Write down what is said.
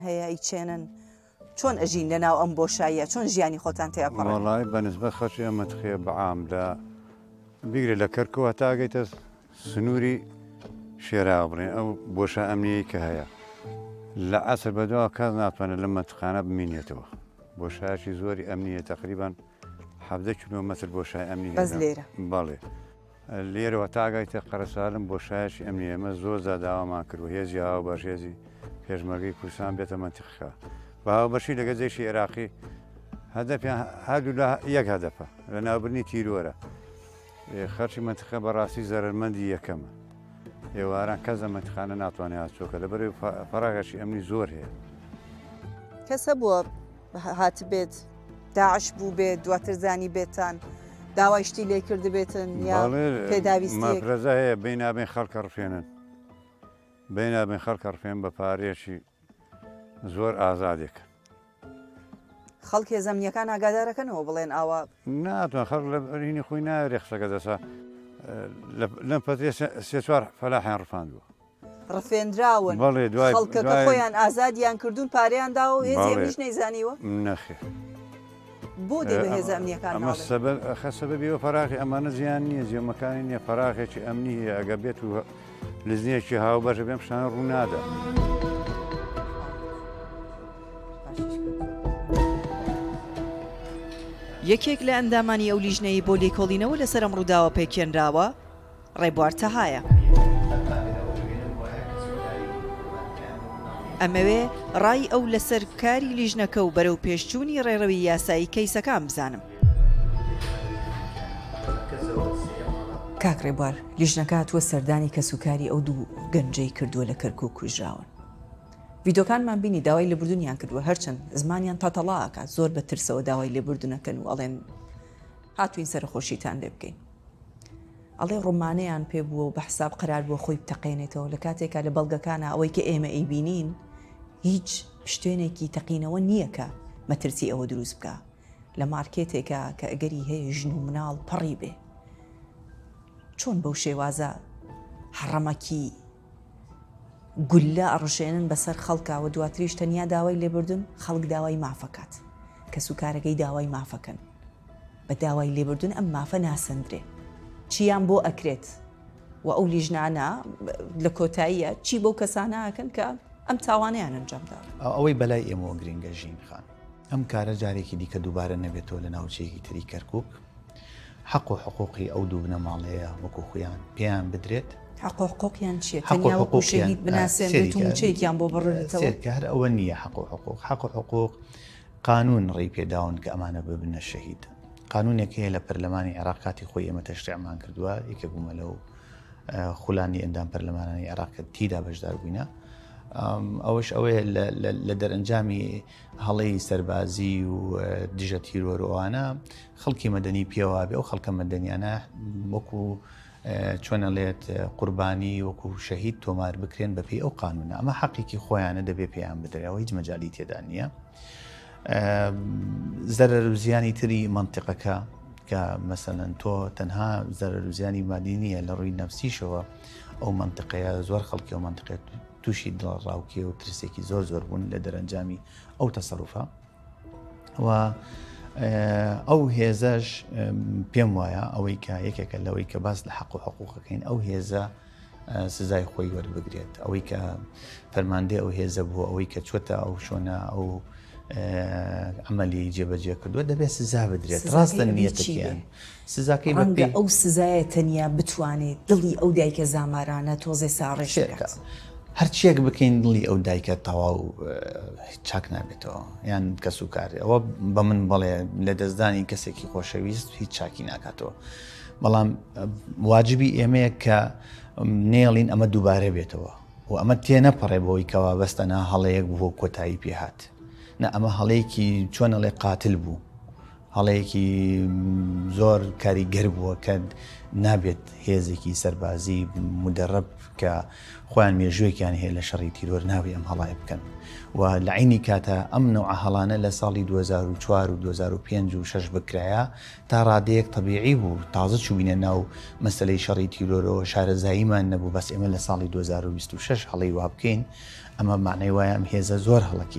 هەیە ئیچێنن چۆن ئەژین لەناو ئەم بۆشاییە چۆن ژیانی خۆتان تێپەڕن؟ وەڵای بەنسبەت خەڵکی ئەمە تخێ بەعام لە بیگرێت لە کەرکەوە تا گەیتە سنووری شێرا بڕێن ئەو بۆشە ئەمنیەی کە هەیە لە عەسر بەدەوە کەس ناتوانێت لەم مەتخانە بمینێتەوە. بۆشایەکی زۆری ئەمنیە تقریبان 17 کیلۆمەتر بۆشای ئەمنی بەس لێرە بەڵێ لێرەوە تاگایتە قەرەسالم بۆشایەکی ئەمنیە ئەمە زۆر داوامان کردو هێزی هاوبەش هێزی پێشمەرگەی کوردستان بێتە مەنتیقەکە بە هاوبەشی لەگە جێشی عێراقی هەدەفیان هەردوو لە یەک هەدەفە لە ناوبردنی تیرۆرە. خەرچی مەنتیقە بەڕاستی زەرمەندی یەکەمە. ئێواران کەس لە مەنتیقانە ناتوانێت هاتچۆکە لەبەرەوەی فەراغەشی ئەمنی زۆر هەیە. کەسە بووە هات بێت داعش بوو بێت دواتر زانی بێتان داوای شتی لێ کرد بێتن یا پێداویستی مەفرەزە هەیە بینابێن خەڵکە ڕفێنن بینابێن خەڵکە ڕفێن بە پارێشی زۆر ئازادێکە. خەڵکی زەمنیەکان ئاگادارەکەنەوە بڵێن ئاوا ناتوان خەڵک لە بەرینی خۆی ناوێ قسەکە دەسا لەم پەتێ سێ چوار فەلاحیان ڕفاندووە ڕفێنراون خەڵکەکە خۆیان ئازادیان کردوون پارەیان داوە و هێزی ئەمنیش نەیزانیوە نەخێ بۆ دەبێ هێز ئەمنیەکان ئەمە سەبەبیەوە فەراغی ئەمانە زیان نییە جێمەکانی نییە فەراغێکی ئەمنی هەیە ئەگە بێت و لزنیەکی هاوبەشە بێم شتانە ڕوو نادا. یەکێک لە ئەندامانی ئەو لیژنەی بۆ لێکۆڵینەوە لەسەر ئەم ڕووداوە پێکێنراوە ڕێبوار تەهایە. ئەمەوێ ڕای ئەو لەسەر کاری لیژنەکە و بەرەو پێشچوونی ڕێڕەوی یاسایی کەیسەکان بزانم. کاک ڕێبوار لیژنەکە هاتووە سەردانی کەسوکاری ئەو دوو گەنجەی کردووە لە کەرکووک کوژراون. ڤیدۆکانمان بینی داوای لێبوردنیان کردووە هەرچەند زمانیان تاتەڵاکات زۆر بە ترسەوە داوای لێبوردنەکەن و ئەڵێن هاتوین سەرخۆشیتان لێ بکەین. ئەڵێ ڕۆمانەیان پێ بووە و بە حساب قرار بووە خۆی بتەقێنێتەوە لە کاتێکا لە بەڵگەکانە ئەوەی کە ئێمە ئەیبینین هیچ شتێنێکی تەقینەوە نییە کە مەترسی ئەوە دروست بکە لە مارکێتێکە کە ئەگەری هەیە ژن و مناڵ پەڕی بێ. چۆن بەو شێوازە حڕەمەکی گولە ئەڕژێنن بەسەر خەڵکاوە دواتریش تەنیا داوای لێبوردن خەڵک داوای مافەکات کە سوکارەکەی داوای مافەکەن بە داوای لێبوردن ئەم مافە ناسەندرێ چیان بۆ ئەکرێت و ئەو لیژنانە لە کۆتاییە چی بەو کەسانەکەن کە ئەم تاوانیان ئەنجامدا. ئەوەی بەلای ئێمەوە گرنگە ژین خان ئەم کارە جارێکی دیکە دووبارە نەبێتەوە لە ناوچەیەکی تری کەرکووک حەق و حقوقی ئەو دوو بنەماڵەیە وەکو خۆیان پێیان بدرێت. حق و حقوقیان چیە؟ تەنیا وەکو شەهید بناسێنرێت و موچەیەکیان بۆ بڕێتەوە؟ هەر ئەوە نییە حق و حقوق. حق و حقوق قانون ڕێی پێداون کە ئەمانە ببنە شەهید. قانونێک هەیە لە پەرلەمانی عێراق کاتی خۆی ئێمە تەشریعمان کردووە یەکێک بوومە لەو خولانی ئەندام پەرلەمانانی عێراق کە تیدا بەشدار بووینە. ئەوەش ئەوەیە لە دەرئەنجامی هەڵەی سەربازی و دژە تیرۆرۆوانە خەڵکی مەدەنی پێوە بێ ئەو خەڵکە مەدەنیانە وەکو چۆنەڵێت قوربانی وەکو شەهید تۆمار بکرێن بەپێی ئەو قانونە. ئەمە حەقێکی خۆیانە دەبێ پێیان بدرێەوە هیچ مەجالی تێدا نییە. زەرەر و زیانی تری منتیقەکە کە مەسەلەن تۆ تەنها زەرەر و زیانی مادی نییە لە ڕووی نەفسیشەوە ئەو منتیقەیە زۆر خەڵکی ئەو منتیقێت تووشی دڵڕاوکێ و ترسێکی زۆر زۆر بوون لە دەرەنجامی ئەو تەسەڕوفە و ئەو هێزەش پێم وایە ئەوەی کە یەکێکە لەوەی کە باس لە حەق و حقوقەکەین ئەو هێزە سزای خۆی وەربگرێت. ئەوەی کە فەرماندەی ئەو هێزە بووە ئەوەی کە چۆتە ئەو شۆنە ئەو عملی جێبەجێ کردووە دەبێت سزا بدرێت. ڕاستە نیەتەکەیان سزاکەی ڕەنگە ئەو سزایە تەنیا بتوانێت دڵی ئەو دایکە زامارانە تۆزێ ساڕێژ بکات. هەرچیەک بکەین دڵی ئەو دایکە تەواو چاک نابێتەوە یان کەس و کار ئەوە بە من بەڵێ لە دەستدانی کەسێکی خۆشەویست هیچ چاکی ناکاتەوە. بەڵام واجبی ئێمەیە کە نێڵین ئەمە دووبارە بێتەوە و ئەمە تێنەپەڕێ بۆی کەوا بەستەنا هەڵەیەک بۆ کۆتایی پێهات. نە ئەمە هەڵەیەکی چۆنەڵێ قاتل بوو هەڵەیەکی زۆر کاریگەر بووە کە نابێت هێزێکی سەربازی مدەڕەب کە خۆیان مێژوویەکیان هەیە لە شەڕی تیرۆر ناوی ئەم هەڵای بکەن و لە عینی کاتە ئەم نەوعە هەڵانە لە ساڵی 2004 و 2005 و 6 بکرایە تا ڕادەیەک تەبیعی بوو تازە چوبینە ناو مەسەلەی شەڕی تیرۆرەوە شارەزاییمان نەبوو بەس ئێمە لە ساڵی 2026 هەڵەی وا بکەین ئەمە معنەی وایە ئەم هێزە زۆر هەڵەکی